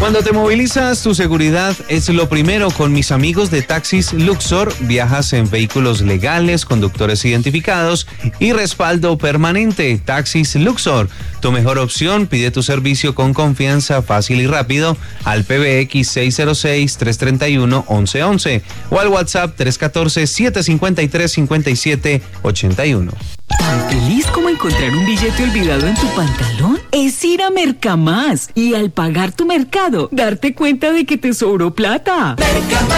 Cuando te movilizas, tu seguridad es lo primero. Con mis amigos de Taxis Luxor, viajas en vehículos legales, conductores identificados y respaldo permanente. Taxis Luxor, tu mejor opción. Pide tu servicio con confianza, fácil y rápido al PBX 606-331-1111 o al WhatsApp 314-753-5781. ¿Tan feliz como encontrar un billete olvidado en tu pantalón? Es ir a Mercamás y al pagar tu mercado, darte cuenta de que te sobró plata.